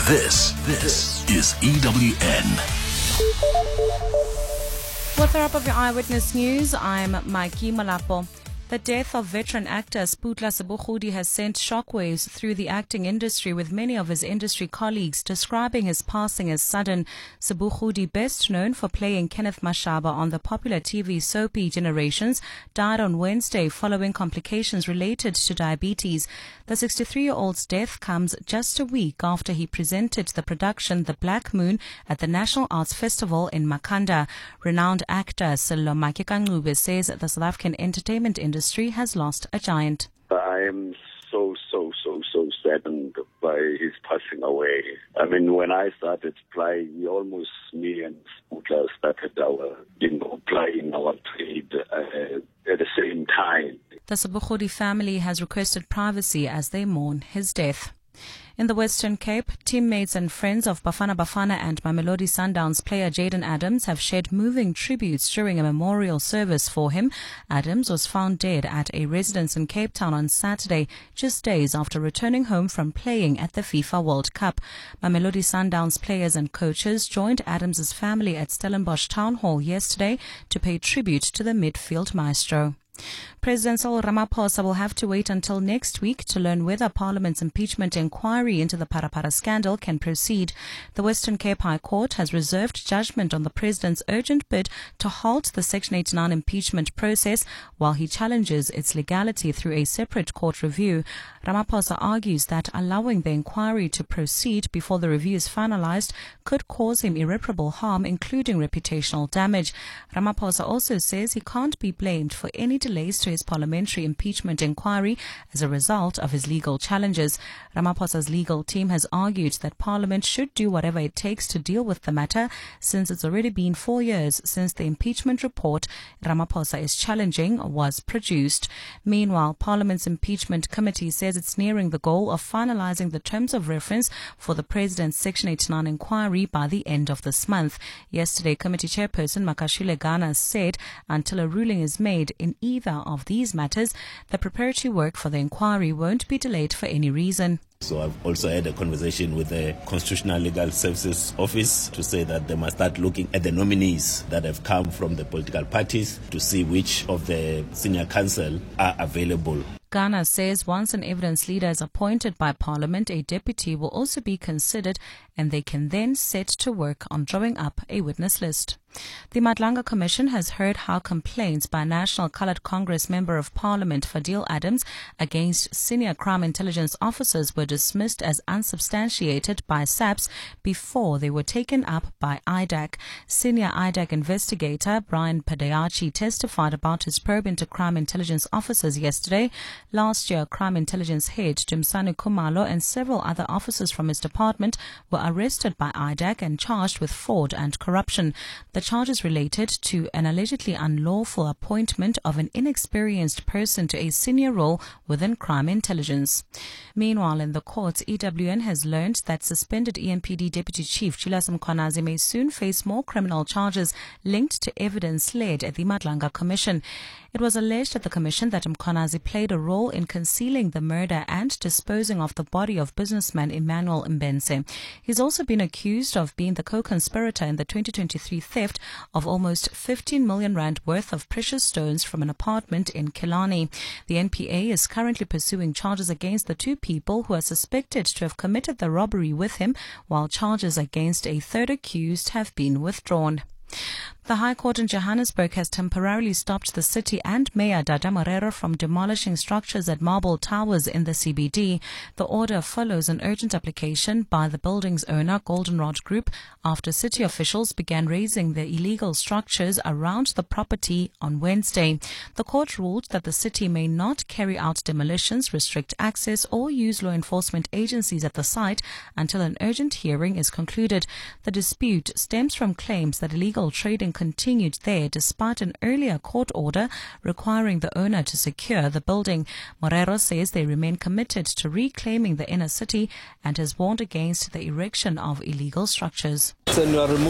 This is EWN. With the wrap of your Eyewitness News, I'm Maiki Malapo. The death of veteran actor Sputla Sebogodi has sent shockwaves through the acting industry, with many of his industry colleagues describing his passing as sudden. Sebogodi, best known for playing Kenneth Mashaba on the popular TV soapy Generations, died on Wednesday following complications related to diabetes. The 63-year-old's death comes just a week after he presented the production The Black Moon at the National Arts Festival in Makhanda. Renowned actor Sello Makekangube says the South African entertainment industry has lost a giant. I am so saddened by his passing away. I mean, when I started playing, me and Sputla started our, playing our trade at the same time. The Sebogodi family has requested privacy as they mourn his death. In the Western Cape, teammates and friends of Bafana Bafana and Mamelodi Sundowns player Jayden Adams have shared moving tributes during a memorial service for him. Adams was found dead at a residence in Cape Town on Saturday, just days after returning home from playing at the FIFA World Cup. Mamelodi Sundowns players and coaches joined Adams' family at Stellenbosch Town Hall yesterday to pay tribute to the midfield maestro. President Cyril Ramaphosa will have to wait until next week to learn whether Parliament's impeachment inquiry into the Parapara scandal can proceed. The Western Cape High Court has reserved judgment on the president's urgent bid to halt the Section 89 impeachment process while he challenges its legality through a separate court review. Ramaphosa argues that allowing the inquiry to proceed before the review is finalized could cause him irreparable harm, including reputational damage. Ramaphosa also says he can't be blamed for any delays to his parliamentary impeachment inquiry as a result of his legal challenges. Ramaphosa's legal team has argued that Parliament should do whatever it takes to deal with the matter, since it's already been 4 years since the impeachment report Ramaphosa is challenging was produced. Meanwhile, Parliament's impeachment committee says it's nearing the goal of finalizing the terms of reference for the president's Section 89 inquiry by the end of this month. Yesterday, committee chairperson Makashile Ghana said until a ruling is made in either of these matters, the preparatory work for the inquiry won't be delayed for any reason. So I've also had a conversation with the Constitutional Legal Services Office to say that they must start looking at the nominees that have come from the political parties to see which of the senior counsel are available. Ghana says once an evidence leader is appointed by Parliament, a deputy will also be considered, and they can then set to work on drawing up a witness list. The Madlanga Commission has heard how complaints by National Coloured Congress Member of Parliament Fadil Adams against senior crime intelligence officers were dismissed as unsubstantiated by SAPS before they were taken up by IDAC. Senior IDAC investigator Brian Padeachi testified about his probe into crime intelligence officers yesterday. Last year, crime intelligence head Jimsanu Kumalo and several other officers from his department were arrested by IDAC and charged with fraud and corruption. The charges related to an allegedly unlawful appointment of an inexperienced person to a senior role within crime intelligence. Meanwhile, in the courts, EWN has learned that suspended EMPD Deputy Chief Julius Mkhwanazi may soon face more criminal charges linked to evidence led at the Madlanga Commission. It was alleged at the Commission that Mkhwanazi played a role in concealing the murder and disposing of the body of businessman Emmanuel Mbense. He's also been accused of being the co-conspirator in the 2023 theft of almost 15 million rand worth of precious stones from an apartment in Killarney. The NPA is currently pursuing charges against the two people who are suspected to have committed the robbery with him, while charges against a third accused have been withdrawn. The High Court in Johannesburg has temporarily stopped the city and Mayor Dada Morero from demolishing structures at Marble Towers in the CBD. The order follows an urgent application by the building's owner, Goldenrod Group, after city officials began raising the illegal structures around the property on Wednesday. The court ruled that the city may not carry out demolitions, restrict access, or use law enforcement agencies at the site until an urgent hearing is concluded. The dispute stems from claims that illegal trading continued there despite an earlier court order requiring the owner to secure the building. Morero says they remain committed to reclaiming the inner city and has warned against the erection of illegal structures.